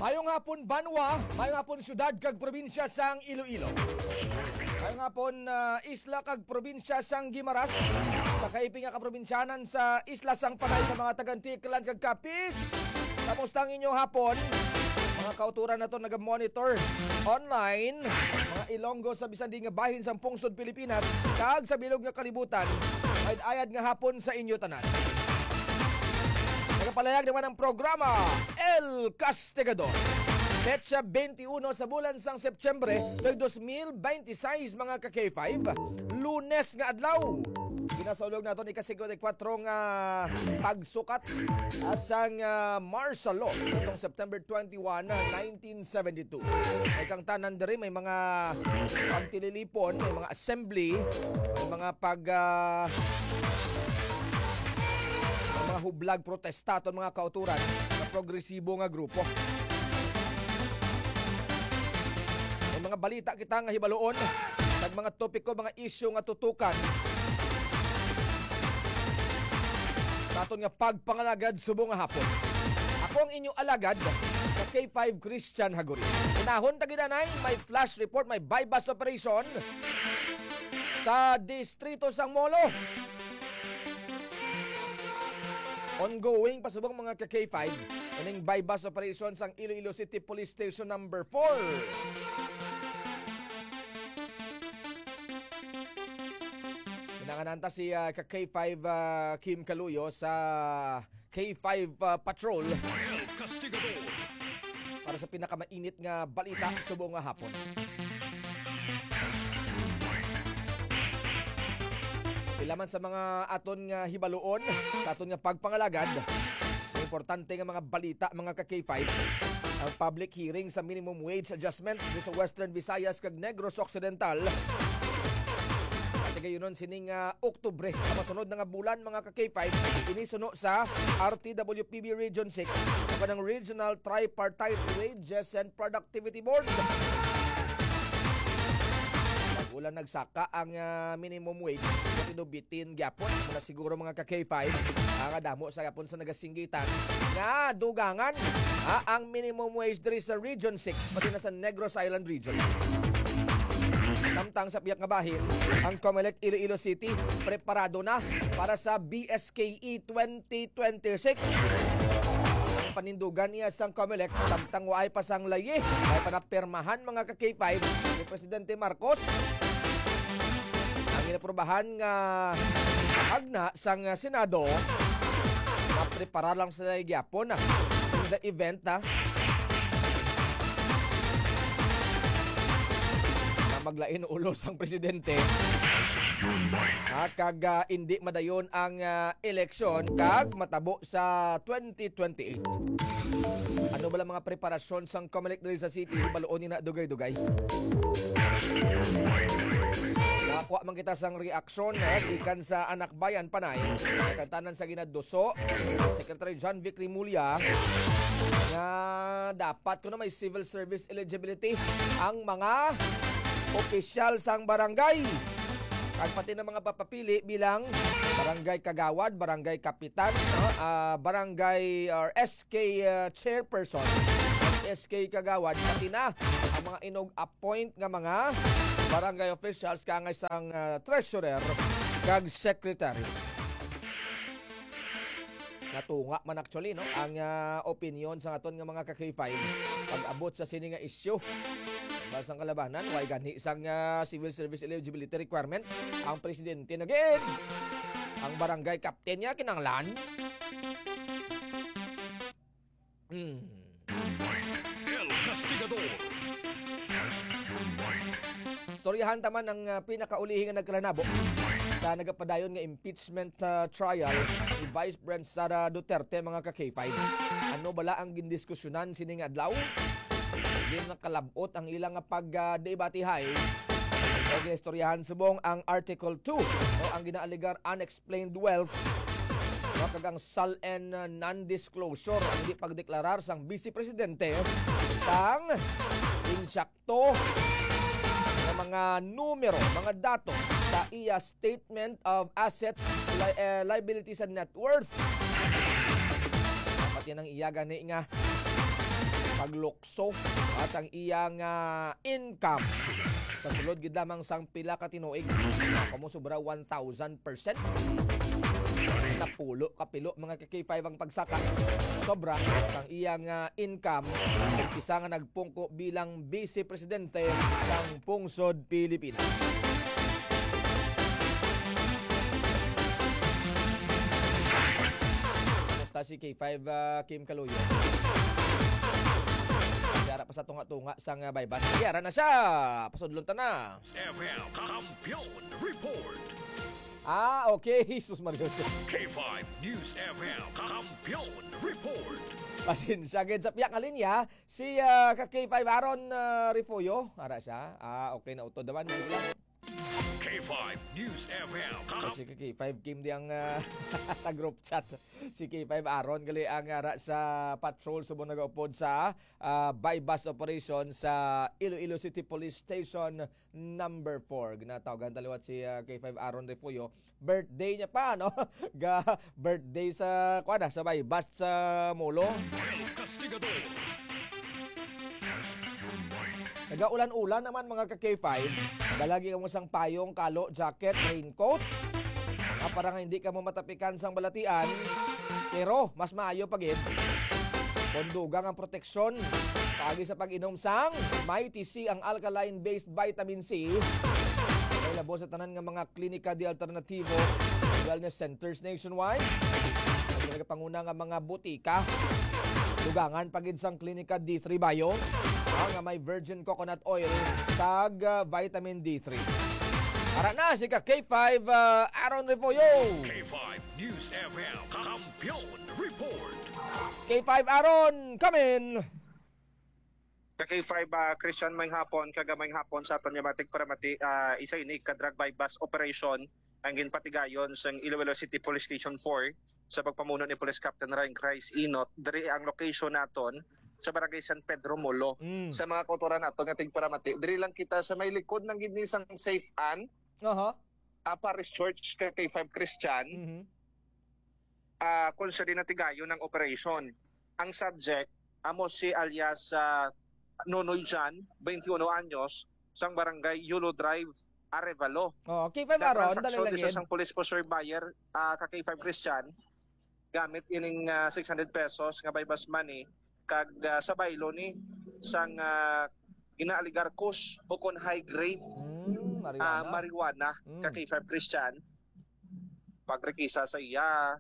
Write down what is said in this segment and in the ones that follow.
Mayong hapon Banwa, mayong hapon syudad kag probinsya sang Iloilo. Mayong hapon isla kag probinsya sang Guimaras. Sa kaiping nga kaprobinsyanan sa isla sang Panay sa mga tagantiklan kag Kapis. Kamusta ang inyong hapon? Mga kauturan na to nag-monitor online. Mga Ilonggo sa bisan di nga bahin sang pungsod Pilipinas kag sa bilog nga kalibutan. Ayad nga hapon sa inyo tanan. Nagapalayag naman ang programa El Castigador. Petsa 21 sa bulan sang Septembre ng 2026 mga ka-K5. Lunes nga adlaw. Ginasaulog naton ika-54 nga pagsukat asang martial law itong September 21, 1972. May kang tanan diri may mga pagtililipon, may mga assembly, may mga mga hublag protestaton mga kauturan ng progresibo nga grupo. May mga balita kita nga hibaloon nag mga topiko, mga isyu nga tutukan naton nga pagpangalagad subong nga hapon. Ako ang inyong alagad sa K5 Christian Haguri. Unahon tagidanay, may flash report, may bypass operation sa distrito sang Molo. Ongoing pasubong mga ka-K5 kaning bypass operation sang Iloilo City Police Station number 4. Pinangananta si ka-K5 Kim Kaluyo sa K5 Patrol para sa pinakamainit nga balita subong nga hapon. Ilaman sa mga aton nga hibaloon, sa aton nga pagpangalagad, importante nga mga balita mga ka-K5, ang public hearing sa minimum wage adjustment sa Western Visayas kag Negros Occidental. Gayonon sining Oktubre, ang masunod na nga bulan mga ka-K5, inisuno sa RTWPB Region 6 o ng Regional Tripartite Wages and Productivity Board. Ulan nagsaka ang minimum wage na tinubitin gyapon mula siguro mga ka-K5 ang damo sa gyapon sa nagasinggitan nga dugangan ang minimum wage diri sa Region 6 pati na sa Negros Island Region. Samtang sa piyak nga bahin, ang COMELEC Iloilo City preparado na para sa BSKE 2026. Ang panindugan niya sang COMELEC samtang waay pasang laye ay panapirmahan mga ka-K5 ni Presidente Marcos. Ang inaprobahan nga agna sang Senado na prepara lang sa gyapon in the event maglain ulos ang presidente kag hindi madayon ang eleksyon kag matabo sa 2028. Ano ba lang mga preparasyon sang COMELEC diri sa city baloon ni na dugay-dugay. Nakuha man kita sang reaksyon ikan sa anak bayan Panay kantanan sa ginaduso Secretary John Vic Rimulya nga dapat kuno may civil service eligibility ang mga opisyal sang barangay kag pati ng mga papapili bilang barangay kagawad, barangay kapitan, barangay or SK chairperson, SK kagawad, pati na ang mga inog-appoint nga mga barangay officials kangay sang treasurer kag secretary. Natunga man actually ang opinion sa aton nga mga ka-K5 pag-abot sa sini nga issue sang kalabanan, way gani isang civil service eligibility requirement ang presidente na gid. Ang barangay captain niya kinanglan. El Castigador. Storyahan taman ang pinakaulihing nga nagkalanabo sa nagapadayon nga impeachment trial ni Vice President Sara Duterte mga ka-K5. Ano bala ang gindiskusyonan sining adlaw? Din nakalabot ang ilang pagdebatihay. Pag-istoryahan subong ang Article 2 o ang ginaaligar unexplained wealth kag ang SALN non-disclosure ang hindi pagdeklarar sang Vice Presidente sang insakto ng mga numero, mga datos sa iya Statement of Assets, Liabilities and Net Worth. Dapat yan ang iya gani nga paglukso sang iyang income sa sulod gid lamang sang pila ka tinuig. Kamo sobra 1,000%. Napulo kapilo mga ka-K5 ang pagsaka. Sobra sang iyang income umpisa nga nagpungko bilang Vice Presidente sang Pungsod Pilipinas. Kumusta si K5 Kim Kaluyo? Yara pa sa tunga-tunga sang baybas. Yara na siya. Pasudlon ta na. FM Kampiyon Report. Okay. Jesus Mario. K5 News FM Kampiyon Report. Pasensya gid sa piyak nga linya si ka-K5 Aaron Refollo. Ara siya. Okay na utod naman. K5 News FM Si K5 Kim di ang sa group chat. Si K5 Aaron gali ang ara sa patrol subong nagaupod sa bypass operation sa Iloilo City Police Station number 4. Ginatawagan taliwat si K5 Aaron Refollo. Birthday niya pa, no? Birthday sa sa bypass sa Molo. El Castigador. Nagaulan-ulan naman mga ka-K5. Dalagi ka mo sang payong, kalo, jacket, raincoat. Para nga hindi ka mo matapikan sang balatian. Pero mas maayo pagid. Kondugang ang proteksyon. Pagi sa pag-inom sang Mighty C ang alkaline-based vitamin C. Ay labo sa tanan nga mga klinika di alternativo wellness centers nationwide. Panguna nga mga butika. Dugangan pagid sang klinika D3 Bio. Nga may virgin coconut oil tag vitamin D3. Ara na si K5 Aaron Refollo. K5 News FM Kampiyon Report. K5 Aaron, come in. K5 Christian may hapon, kagamay hapon sa aton Yamatik Paramati, isa ini ka drug bypass operation ang ginpatigayon sa Iloilo City Police Station 4 sa pagpamuno ni Police Captain Ryan Christ Inot. Diri ang location naton sa Barangay San Pedro Molo. Sa mga kautoran naton nga tigparamati. Diri lang kita sa may likod ng ginisang Safe Ann. Parish Church K5 Christian. Kung sa dinatigayon ng operation. Ang subject amo si alias Nonoy Jan, 21 anyos, sang Barangay Yulo Drive, Arevalo. K5 Aaron, dali lang yun. Isang police for buyer, ka-K5 Christian, gamit ining 600 pesos nga bypass money, kag sa baylo ni sang inaaligar kus o kon high grade marijuana, ka-K5 Christian. Pagrekisa sa iya,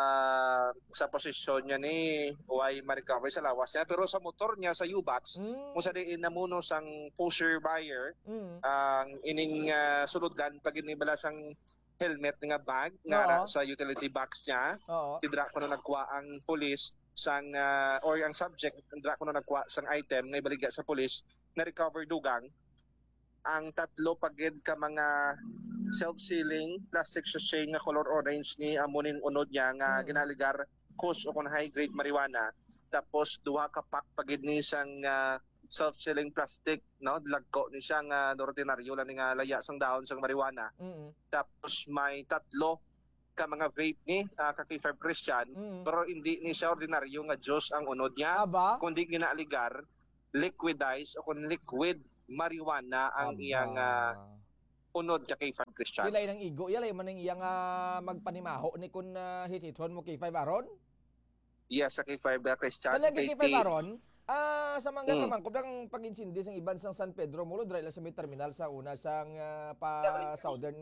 sa posisyon niya ni way ma-recover sa lawas niya, pero sa motor niya sa U-Box kung sa diin namuno sang pusher buyer ang ining suludgan pag inibala sang helmet nga bag nga sa utility box niya. Idra ko na nagkuha ang police sang or ang subject idra ko na nagkuha sang item nga ibaliga sa police na recover dugang ang tatlo pagid ka mga self-sealing plastic sachet nga color orange ni amunin unod niya nga ginaligar kus o kon high grade marijuana, tapos duha ka pack pagid ni sang self-sealing plastic, no, lagko ni siya nga ordinaryo lang nga laya sang dahon sang marijuana. Tapos may tatlo ka mga vape ni ka-K5 Christian, pero hindi ni siya ordinaryo nga juice ang unod niya, kundi ginaligar liquidized o kon liquid marijuana ang iyang unod ka K5 Christian. Ilay ng igo, ilay man ang iyang magpanimaho ni kun hitithon mo K5 Aaron? Yes, sa K5 Christian. Talaga K5 Aaron, sa mangga naman, kung pag-insindi sa ibang sang San Pedro Molo, dahil sa may terminal sa una sang pa southern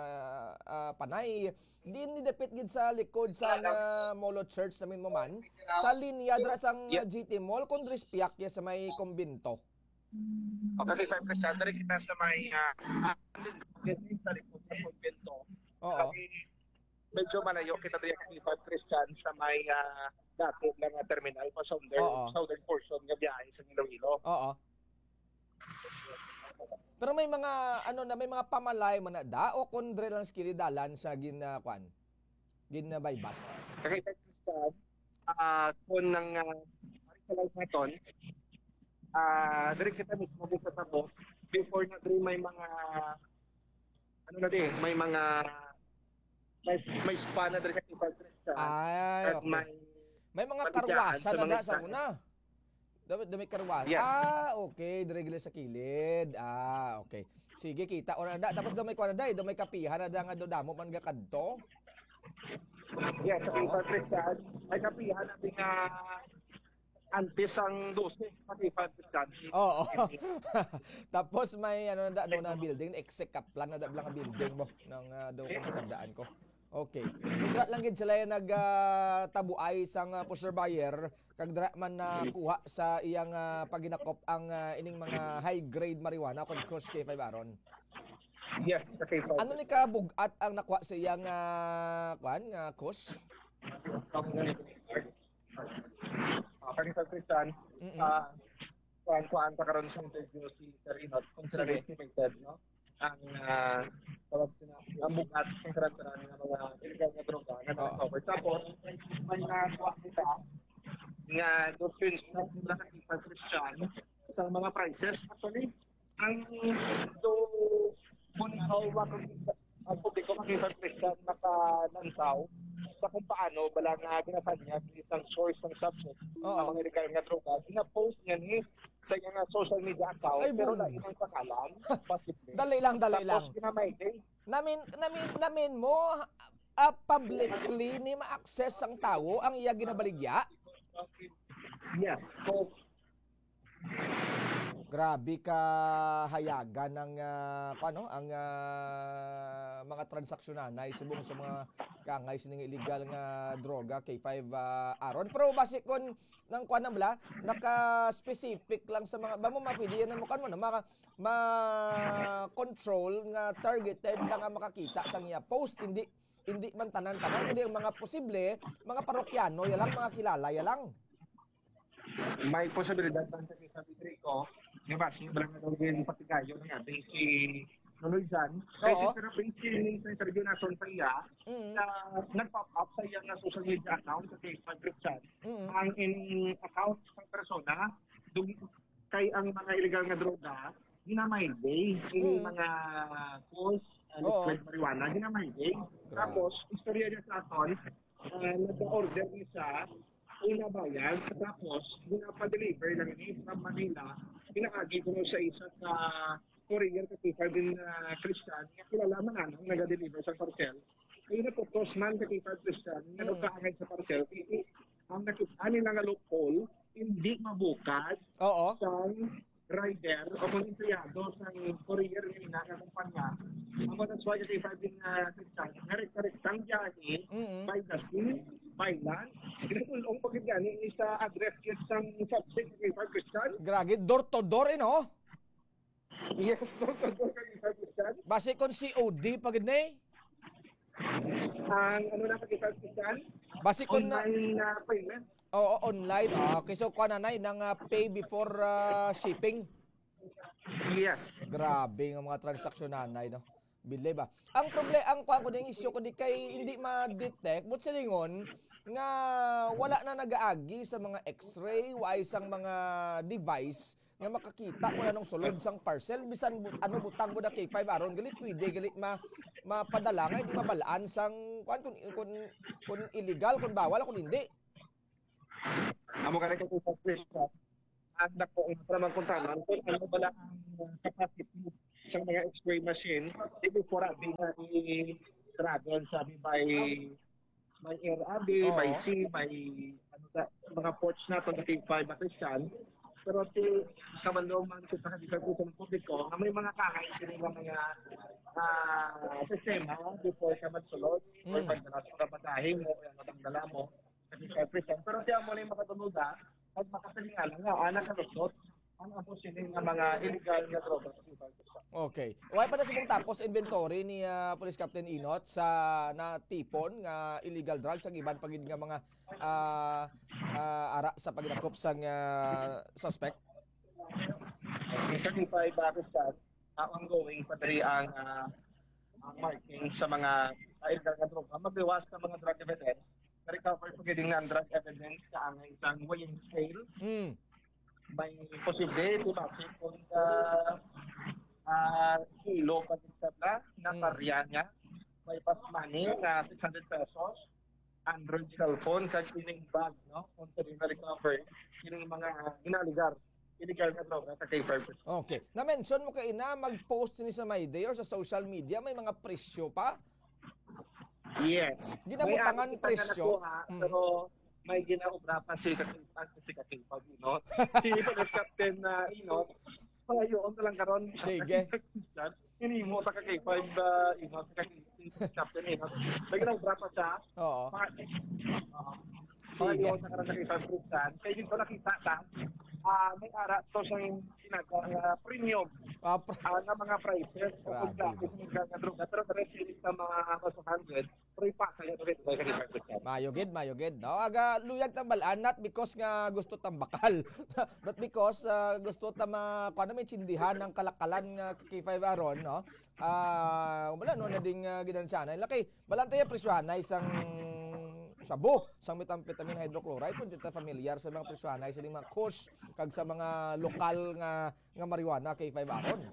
Panay, hindi ni depit gid sa likod sa Molo Church sa Minmoman, sa linya dra sang GT Mall, kung dres piyak sa may kumbinto. Okay, K5 Christian, dari kita sa may sa likod sa kumbinto. Medyo malayo kita dari K5 Christian sa may dati lang nga terminal pa southern portion nga biyahe sa Iloilo. Pero may mga may mga pamalay man da o kondre lang skilidalan sa ginakwan. Bypass. K5 Christian, kung nang live naton, direct kita mismo sa tabo before na may mga may mga may spa na direct sa K5 Christian. May mga karwasa na sa una. Dami karwan. Yes. Okay, diregla sa kilid. Okay. Sige, kita o nanda. Tapos damay ko nanda, damay kapihan na nga damo man ga kadto. Yes, sa K5 Christian, ay kapihan natin nga antes ang 12, sa K5 Christian. Oo. Tapos may ano na na building, exec kaplan na lang ang building mo nang daw ko matandaan ko. Okay. Dra lang gid sila nagtabuay sang poster buyer kag dra man na kuha sa iyang paginakop ang ining mga high grade marijuana kon Kush K5 aron. Yes, sa K5. Ano ni ka bugat ang nakuha sa iyang kwan nga Kush? K5 Christian, kuhaan pa karon sa interview si Karinot kung sila Sige. estimated, no? Ang tawag sila, ang bugat ng karantaran ng mga illegal na droga na na-recover. Tapos, may nakuha kita nga those screenshots nila sa K5 Christian sa mga prices. Actually, ang do Bunikaw, ang publiko ng K5 Christian nakalansaw sa kung paano bala nga ginapan niya isang source ng subject ng mga illegal nga droga. Gina-post niya ni sa iyang social media account, Ay, pero boom. lain ang pangalan, possibly. Dali lang. Tapos ginamay din. Namin mo publicly ni ma-access ang tao ang iya ginabaligya. Yes. So, Grabe ka hayagan ng ang mga transaksyonan subong sa mga kangay sining illegal nga droga K5 aron. Pero base kon nang kuan na bala naka-specific lang sa mga ba mo mapili yan mo kan mo na ma-control nga targeted lang ang makakita sa iya post hindi man tanan-tanan kundi ang mga posible mga parokyano ya lang mga kilala ya lang. may posibilidad ng sa ko, yung base yung barang na yung patigayo na base si Nunoy Jan. Oo. Pero base sa interview natin sa iya, na nag-pop up sa iya na social media account sa Facebook group chat. Ang in account ng persona, kay ang mga illegal na droga, ginamay day, yung mga course, liquid marijuana, ginamay day. Tapos, istorya niya sa aton, nag-order niya siya, una bayan, tapos ginapa-deliver lang ni from Manila, pinakagi ko sa isa sa courier kasi din Christian, nga kilala man anong nag-deliver sa parcel. Kaya na po, Tosman kasi Christian, nga nagkaangay sa parcel, ang nakita nila nga loophole, hindi mabukad sa rider o kung empleyado sa courier ni kumpanya. Ako that's why kasi din Christian, narik-tang biyahe by the sea, by land. Ginagulong pagod gani sa address kit sang subject kay Christian. Grabe, door to door no? Yes, door to door kay Christian. Base kon COD pagid ni. Ang ano na kay Christian? Base kon na Online payment. Oo, online. Okay, so kuha nanay ng pay before shipping. Yes. Grabe ng mga transaksyon nanay, no? Bili ba? Ang problema, ang kuha ko ding issue ko di kay hindi ma-detect, but silingon, nga wala na nag-aagi sa mga x-ray, wala isang mga device nga makakita kung anong sulod sang parcel. Bisan ano butang mo na K5 aron, gali pwede, gali mapadala nga, hindi mabalaan sang, kung illegal, kung bawal, kung hindi. Amo ka rin kasi sa Christian. At nako, naman kung tanan, kung ano ba lang ang capacity sa mga x-ray machine, before abi nga i-travel sabi by air abi, by sea, by mga ports na ito na K5 at Christian. Pero kamanlong man ito sa kagikutan ng publiko na may mga kakain sila mga sistema before ka magsulod or pagdala sa kapatahin mo o yung matangdala mo. Pero siya mo na yung makatunoda at makasalingalan nga, anak na lusot ang aposiling ng mga illegal na droga sa K5 Christian. Okay. Why pa na subong tapos inventory ni Police Captain Inot sa natipon nga illegal drugs ang iban pagid nga mga ara sa pagdakop sang suspect? Sa K5 Christian, ongoing pa rin ang marking sa mga illegal na droga. Magdiwas ng mga drug evidence. Na-recover po ganding ng drug evidence sa ang isang weighing scale. May posible, diba? Kung kilo pa din sa na karya niya. May pas money na 600 pesos. Android cellphone kag ining bag, no? Unsa din na recover ining mga ginaligar illegal na droga sa K5. Okay. Na-mention mo kaina, mag-post ni sa My Day or sa social media, may mga presyo pa? Yes. Ginabutangan May presyo. pero may ginaobra pa si Kakipag, no? Si Police Captain na, palayoon na lang karon. Sige. Hindi mo sa Kakipag, si Captain, may ginaobra pa siya. Oo. Palayoon na karon sa Kakipag, kaya dito nakita ta, may ara to sa premium na mga prices Grabe. kung bakit mga droga pero the rest is sa mga mas 100 free pa kaya ito kaya Mayogid. No, aga luyag tambalaan not because nga gusto tambakal, but because gusto ta kuno may tsindihan ng kalakalan nga K5 aron, no. Wala no na ding ginansyana. Laki, balantay presyohan na isang sabo sang methamphetamine hydrochloride kung dito familiar sa mga presyohan sa mga kush kag sa mga lokal nga marijuana K5 aron.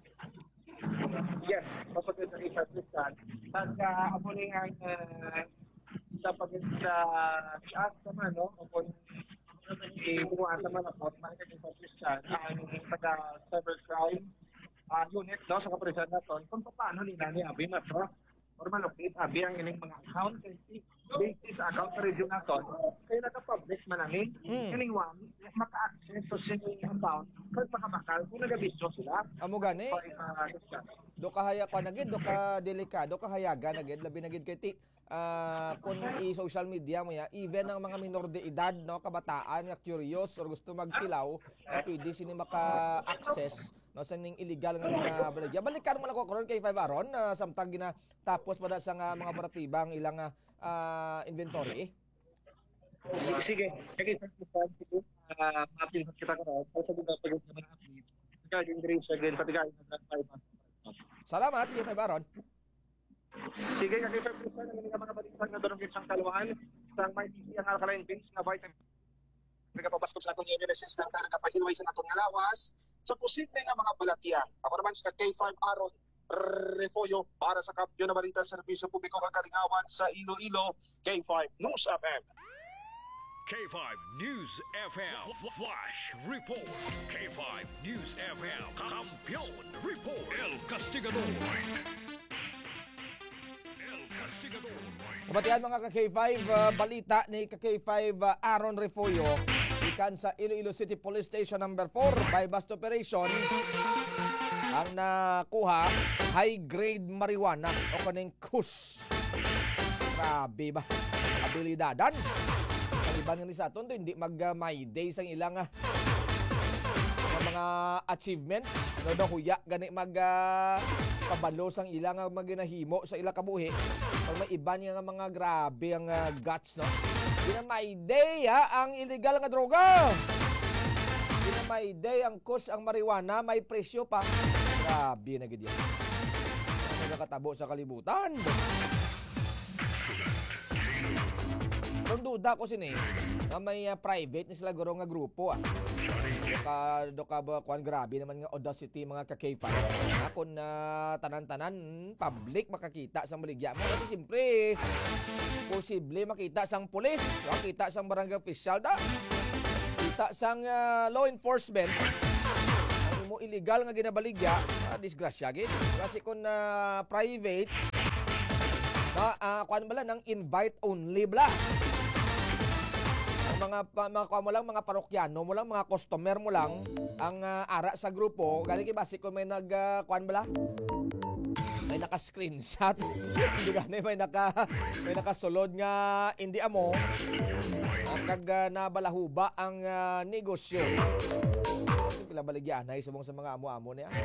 Yes, mapagod sa ipatrisan. Pagka ako ning ang sa pag-taas naman, no? Kung buwan naman ako, makikita sa ipatrisan ang taga-cybercrime unit, no? Sa kaprisan natin, kung paano nila ni Abi na to, or malupit, Abi ang ining mga account, basis account sa region natin, kaya naka-public man namin, ining one, maka-access sa sining account, kaya makamakal, kung nag-abisyo sila, Amo gani. Do kahaya ko nagid, do ka delikado kahayaga nagid labi nagid kay ti kung i-social media mo ya, even ang mga minor de edad, no, kabataan nga curious or gusto magtilaw, pwede sini maka-access no sa ning illegal nga mga baligya. Balikan mo lang ko karon kay 5 aron samtang tapos pa sa mga operatibang ilang inventory. Sige, sige, sige. Mapil kita karon para sa mga pagod na mga updates. Regarding the race again, patigayin na tayo. Salamat kay 5 aron. Sige, kakipag-prisa ng mga balitan na doon sa kaluhan sa may DC ang alkaline beans na vitamin. Nagapabaskog sa atong immunosystem na nagapahilway sa atong ngalawas sa posible nga mga balatian. Ako naman sa K5 Aron Refoyo para sa Kampiyon na Balita sa Serbisyo Publiko kang Kalingawan sa Iloilo, K5 News FM. K5 News FM Flash Report. K5 News FM Kampiyon Report. El Castigador. Kabatian mga ka-K5, balita ni ka-K5 Aaron Refoyo ikan sa Iloilo City Police Station number 4 by bust operation ang nakuha high-grade marijuana o kaning kush. Grabe ba? Abilidadan. Kaliban nga ni sa aton, hindi mag-my day sang ilang mga achievements. No, huya gani kabalo sang ilang maginahimo sa ilang kabuhi. Pag may iba niya nga mga grabe ang guts, no? Di na may day ang illegal nga droga. Di na may day ang kush, ang marijuana, may presyo pa. Grabe na gid yan. Nagkatabo sa kalibutan. Kung duda ko sini, na may private ni sila guro nga grupo. Doka ba kuan grabe naman nga audacity mga ka-K5. Kung tanan-tanan public makakita sa maligya mo. Kasi siyempre posible makita sang pulis, makita sang barangay official da. Kita sang law enforcement. Ang mo illegal nga ginabaligya, disgrasya gid. Kasi kung private kuan bala nang invite only bala. Mga mo lang, mga parokyano mo lang, mga customer mo lang ang ara sa grupo. Galing basi ko may kuan bala. May naka-screenshot. Hindi gani may nakasulod nga hindi amo. Kag nabalahuba ang negosyo. Pila baligyan ay subong sa mga amo-amo niya.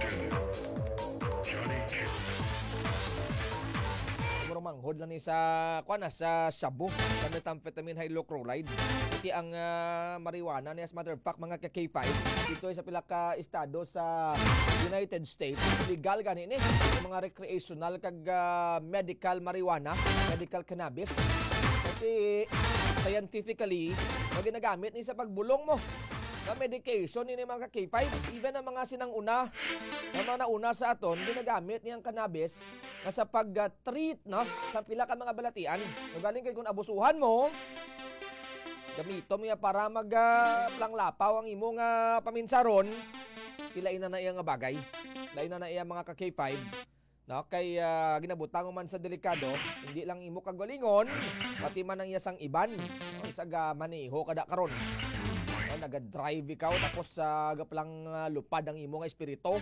Manghod lang ni sa sa shabu sa methamphetamine hydrochloride. Iti ang marijuana ni as matter of fact mga ka-K5 dito ay sa pila ka estado sa United States legal gani ni mga recreational kag medical marijuana, medical cannabis. Kasi scientifically ginagamit ni sa pagbulong mo na medication ni mga ka-K5. Even ang mga sinanguna na mga nauna sa aton ginagamit niyang cannabis nga sa pag-treat no sa pila ka mga balatian. No galing kay kung abusuhan mo, gamito mo ya para planglapaw ang imong paminsaron, ilain na iya nga bagay. Lain na iya mga ka-K5. No, kay ginabutang man sa delikado, hindi lang imo kagalingon, pati man ang iyasang iban. No, isag maniho kada karon. No, naga-drive ikaw tapos gaplang lupad ang imo nga espiritu.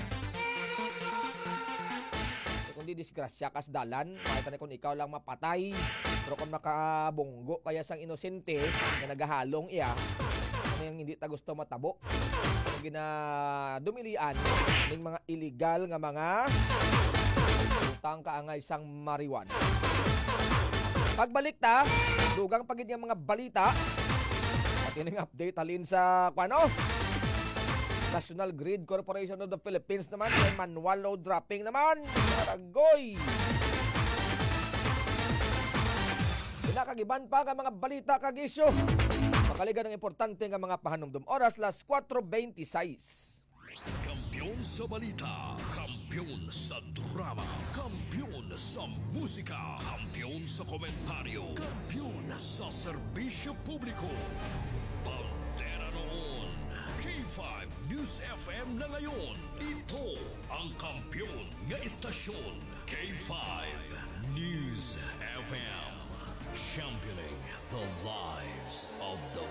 Kundi disgrasya kas dalan, makita na kung ikaw lang mapatay, pero kung makabunggo kaya sang inosente na nagahalong iya, ano yung hindi ta gusto matabo. Ang ginadumilian ng mga illegal nga mga utang kaangay sang marijuana. Pagbalik ta, dugang pagid nga mga balita at ining update halin sa National Grid Corporation of the Philippines naman, may manual load dropping naman. Aragoy! Pinakagiban pa nga mga balita kag isyu. Makaligan ng importante nga mga pahanumdum. Oras, las 4:26. Kampiyon sa balita, kampiyon sa drama, kampiyon sa musika, kampiyon sa komentaryo, kampiyon sa serbisyo publiko. Pantera noon, K5 News FM na ngayon. Ito ang kampiyon nga istasyon, K5 News FM. Championing the lives of the